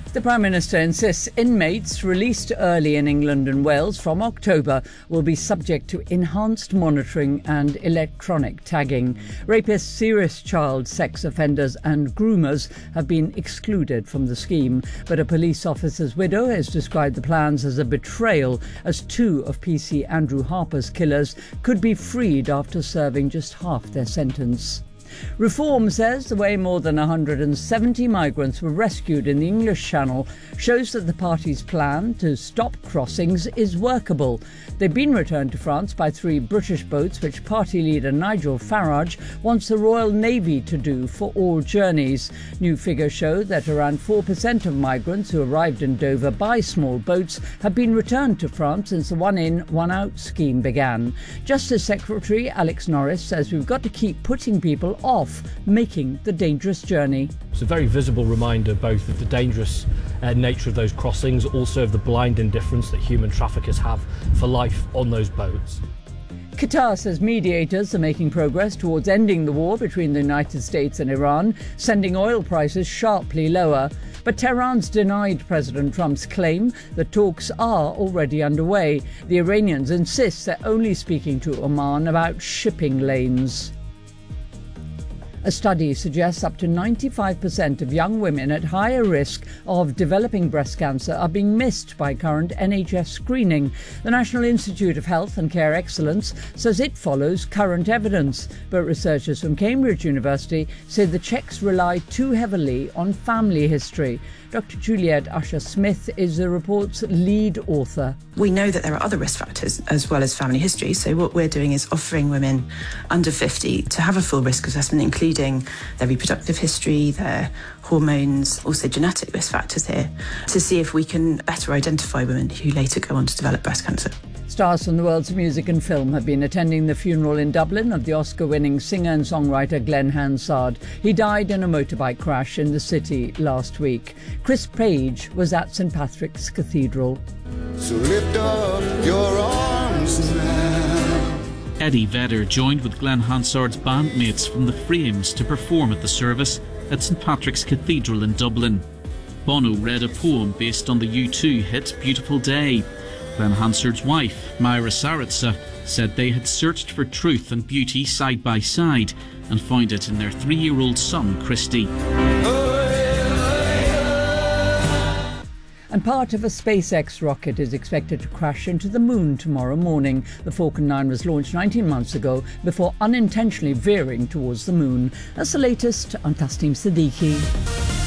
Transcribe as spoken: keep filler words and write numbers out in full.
The Prime Minister insists inmates released early in England and Wales from October will be subject to enhanced monitoring and electronic tagging. Rapists, serious child sex offenders and groomers have been excluded from the scheme. But a police officer's widow has described the plans as a betrayal, as two of P C Andrew Harper's killers could be freed after serving just half their sentence. Reform says the way more than one hundred seventy migrants were rescued in the English Channel shows that the party's plan to stop crossings is workable. They've been returned to France by three British boats, which party leader Nigel Farage wants the Royal Navy to do for all journeys. New figures show that around four percent of migrants who arrived in Dover by small boats have been returned to France since the one-in, one-out scheme began. Justice Secretary Alex Norris says we've got to keep putting people off making the dangerous journey. It's a very visible reminder both of the dangerous uh, nature of those crossings, also of the blind indifference that human traffickers have for life on those boats. Qatar says mediators are making progress towards ending the war between the United States and Iran, sending oil prices sharply lower. But Tehran's denied President Trump's claim that talks are already underway. The Iranians insist they're only speaking to Oman about shipping lanes. A study suggests up to ninety-five percent of young women at higher risk of developing breast cancer are being missed by current N H S screening. The National Institute of Health and Care Excellence says it follows current evidence, but researchers from Cambridge University say the checks rely too heavily on family history. Doctor Juliet Usher-Smith is the report's lead author. We know that there are other risk factors as well as family history, so what we're doing is offering women under fifty to have a full risk assessment, including their reproductive history, their hormones, also genetic risk factors here, to see if we can better identify women who later go on to develop breast cancer. Stars from the worlds of music and film have been attending the funeral in Dublin of the Oscar-winning singer and songwriter Glenn Hansard. He died in a motorbike crash in the city last week. Chris Page was at Saint Patrick's Cathedral. So lift up your arms now. Eddie Vedder joined with Glenn Hansard's bandmates from The Frames to perform at the service at Saint Patrick's Cathedral in Dublin. Bono read a poem based on the U two hit Beautiful Day. Glenn Hansard's wife, Myra Saritza, said they had searched for truth and beauty side by side and found it in their three-year-old son, Christy. And part of a SpaceX rocket is expected to crash into the moon tomorrow morning. The Falcon nine was launched nineteen months ago before unintentionally veering towards the moon. That's the latest. I'm Tasneem Siddiqui.